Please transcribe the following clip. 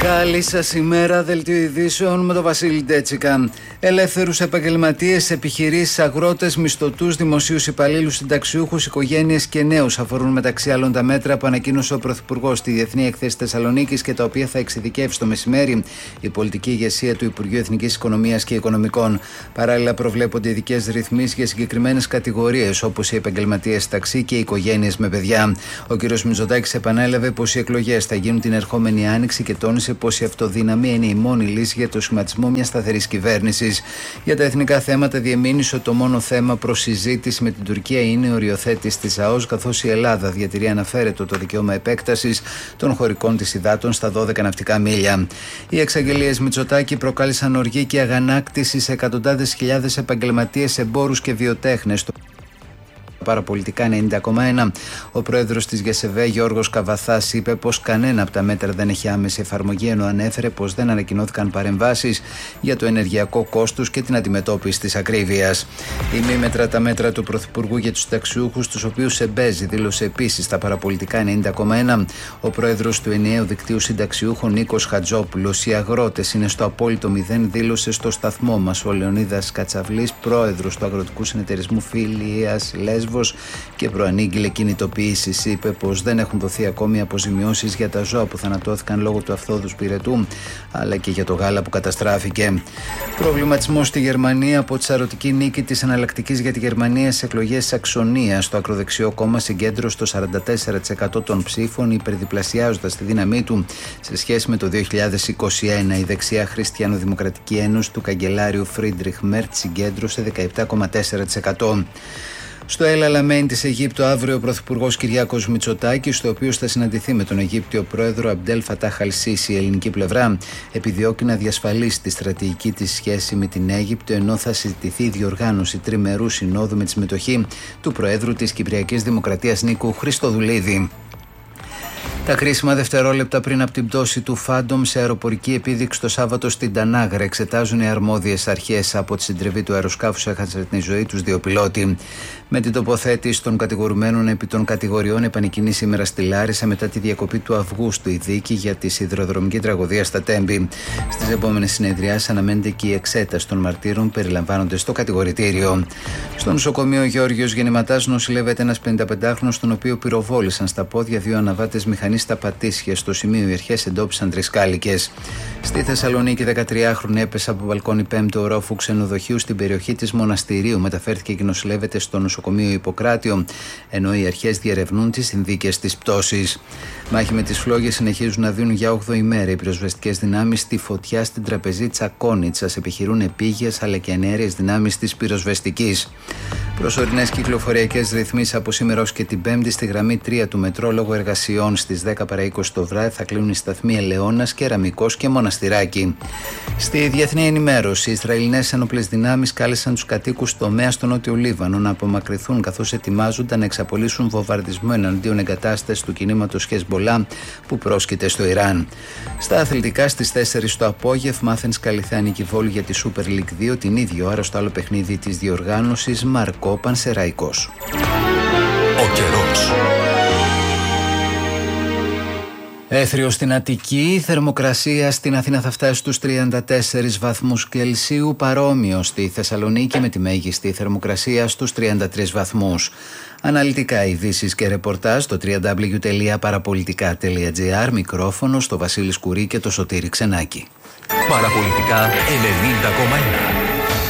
Καλή σας ημέρα, δελτίο ειδήσεων με τον Βασίλη Ντέτσικα. Ελεύθερους επαγγελματίες, επιχειρήσεις, αγρότες, μισθωτούς, δημοσίους υπαλλήλους, συνταξιούχους, οικογένειες και νέους αφορούν μεταξύ άλλων τα μέτρα που ανακοίνωσε ο Πρωθυπουργός στη Διεθνή Έκθεση Θεσσαλονίκης και τα οποία θα εξειδικεύσει το μεσημέρι η πολιτική ηγεσία του Υπουργείου Εθνικής Οικονομίας και Οικονομικών. Παράλληλα, προβλέπονται ειδικές ρυθμίσεις για συγκεκριμένες κατηγορίες όπως οι επαγγελματίες ταξί και οι οικογένειες με παιδιά. Ο κ. Μητσοτάκης επανέλαβε πως οι εκλογές θα γίνουν την ερχόμενη άνοιξη και τόνισε πως η αυτοδυναμία είναι η μόνη λύση για το σχηματισμό μιας σταθερής κυβέρνησης. Για τα εθνικά θέματα διεμήνυσε ότι το μόνο θέμα προς συζήτηση με την Τουρκία είναι η οριοθέτηση της ΑΟΣ, καθώς η Ελλάδα διατηρεί αναφέρετο το δικαίωμα επέκτασης των χωρικών της υδάτων στα 12 ναυτικά μίλια. Οι εξαγγελίες Μητσοτάκη προκάλεσαν οργή και αγανάκτηση σε εκατοντάδες χιλιάδες επαγγελματίες, εμπόρους και βιοτέχνες. Παραπολιτικά 90,1. Ο πρόεδρος της ΓΕΣΕΒΕ, Γιώργος Καβαθάς, είπε πως κανένα από τα μέτρα δεν έχει άμεση εφαρμογή, ενώ ανέφερε πως δεν ανακοινώθηκαν παρεμβάσεις για το ενεργειακό κόστος και την αντιμετώπιση της ακρίβειας. Η μη μετρά μέτρα του Πρωθυπουργού για τους συνταξιούχους, τους οποίους εμπέζει, δήλωσε επίσης στα παραπολιτικά 90,1. Ο πρόεδρος του ενιαίου δικτύου συνταξιούχων, Νίκος Χατζόπουλος, οι αγρότες είναι στο απόλυτο μηδέν, δήλωσε στο σταθμό μας ο Λεωνίδας Κατσαβλής, πρόεδρος του Αγροτικού Συνεταιρισμού Φιλίας Λέσβος και προανήγγειλε κινητοποιήσεις. Είπε πως δεν έχουν δοθεί ακόμη αποζημιώσεις για τα ζώα που θανατώθηκαν λόγω του αυθόδους πυρετού, αλλά και για το γάλα που καταστράφηκε. Προβληματισμός στη Γερμανία από τη σαρωτική νίκη της Εναλλακτικής για τη Γερμανία στις εκλογές της Αξονίας. Το ακροδεξιό κόμμα συγκέντρωσε το 44% των ψήφων, υπερδιπλασιάζοντας τη δύναμή του σε σχέση με το 2021. Η δεξιά Χριστιανοδημοκρατική Ένωση του καγκελάριου Φρίντριχ Μέρτ συγκέντρωσε 17,4%. Στο Ελ Αλαμέιν της Αιγύπτου αύριο ο Πρωθυπουργός Κυριάκος Μητσοτάκης, στο οποίο θα συναντηθεί με τον Αιγύπτιο πρόεδρο Αμπντέλ Φατάχ Αλ-Σίσι. Η ελληνική πλευρά επιδιώκει να διασφαλίσει τη στρατηγική της σχέση με την Αίγυπτο, ενώ θα συζητηθεί η διοργάνωση τριμερού συνόδου με τη συμμετοχή του Προέδρου της Κυπριακής Δημοκρατίας Νίκου Χριστοδουλίδη. Τα κρίσιμα δευτερόλεπτα πριν από την πτώση του Φάντομ σε αεροπορική επίδειξη το Σάββατο στην Τανάγρα εξετάζουν οι αρμόδιες αρχές. Από τη συντριβή του αεροσκάφους έχασαν τη ζωή τους δύο πιλότοι. Με την τοποθέτηση των κατηγορουμένων επί των κατηγοριών επανεκκινεί σήμερα στη Λάρισα μετά τη διακοπή του Αυγούστου η δίκη για τη σιδηροδρομική τραγωδία στα Τέμπη. Στις επόμενες συνεδριάσεις αναμένεται και η εξέταση των μαρτύρων περιλαμβάνονται στο κατηγορητήριο. Στο νοσοκομείο Γεώργιος Γεννηματάς νοσηλεύεται ένας 55χρονος, τον οποίο πυροβόλησαν στα πόδια δύο αναβάτες μηχανής στα Πατήσια. Στο σημείο οι αρχές εντόπισαν τρισκάλικες. Στη Θεσσαλονίκη, 13χρονη έπεσε από μπαλκόνι 5ου ορόφου ξενοδοχείου στην περιοχή της Μοναστηρίου. Μεταφέρθηκε και νοσηλεύεται στο νοσοκομείο Ιπποκράτιο, ενώ οι αρχές διερευνούν τις συνθήκες της πτώσης. Μάχη με τις φλόγες συνεχίζουν να δίνουν για 8η μέρα. Οι πυροσβεστικές δυνάμεις στη φωτιά στην τραπεζίτσα Κόνιτσας επιχειρούν επίγειες αλλά και ενέργειες δυνάμεις της πυροσβεστικής. Προσωρινές κυκλοφοριακές ρυθμίσεις από σήμερα ως και την Πέμπτη στη γραμμή 3 του μετρό λόγω εργασιών. Στις 10 παρά 20 το βράδυ θα κλείνουν οι σταθμοί Ελαιώνας, Κεραμικός και Μοναστηράκι. Στη διεθνή ενημέρωση, οι Ισραηλινές ενόπλες δυνάμεις κάλεσαν τους κατοίκους τομέα στο Νότιο Λίβανο να απομακρυνθούν καθώς ετοιμάζονταν να εξαπολύσουν βομβαρδισμό εναντίον εγκατάστασης του κινήματος Χεσμπολά που πρόσκειται στο Ιράν. Στα αθλητικά, στις 4 το απόγευμα, Άθενς Καλιθεανική Βόλη για τη Super League 2, την ίδια ώρα στο άλλο παιχνίδι της διοργάνωσης Μαρκό Πανσεραϊκός. Ο καιρός. Έθριο στην Αττική, η θερμοκρασία στην Αθήνα θα φτάσει στους 34 βαθμούς Κελσίου, παρόμοιο στη Θεσσαλονίκη με τη μέγιστη θερμοκρασία στους 33 βαθμούς. Αναλυτικά ειδήσεις και ρεπορτάζ στο www.parapolitica.gr, μικρόφωνο στο Βασίλη Σκουρί και το Σωτήρη Ξενάκη. Παραπολιτικά 90,1.